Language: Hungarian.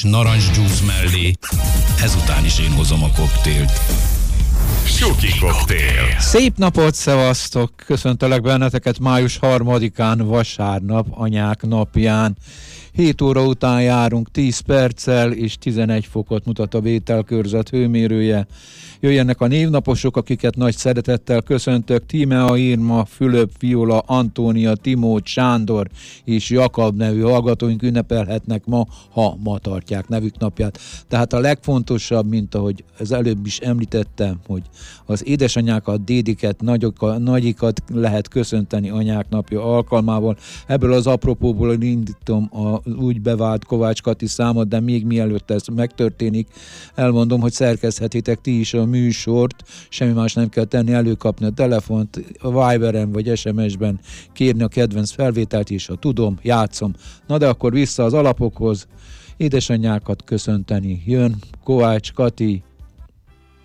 kis narancsdzsúsz mellé, ezután is én hozom a koktélt. Suki koktél. Szép napot, szevasztok! Köszöntelek benneteket május 3-án, vasárnap, anyák napján. 7 óra után járunk 10 perccel, és 11 fokot mutat a vételkörzet hőmérője. Jöjjenek a névnaposok, akiket nagy szeretettel köszöntök. Tímea, Irma, Fülöp, Viola, Antónia, Timót, Sándor és Jakab nevű hallgatóink ünnepelhetnek ma, ha ma tartják nevük napját. Tehát a legfontosabb, mint ahogy az előbb is említettem, hogy az édesanyákat, dédiket, nagyikat lehet köszönteni anyák napja alkalmával. Ebből az apropóból indítom az úgy bevált Kovács Kati számot, de még mielőtt ez megtörténik, elmondom, hogy szerkezhetitek ti is a műsort, semmi más nem kell tenni, előkapni a telefont, a Viberen vagy SMS-ben kérni a kedvenc felvételt is, ha tudom, játszom. Na de akkor vissza az alapokhoz, édesanyákat köszönteni jön Kovács Kati,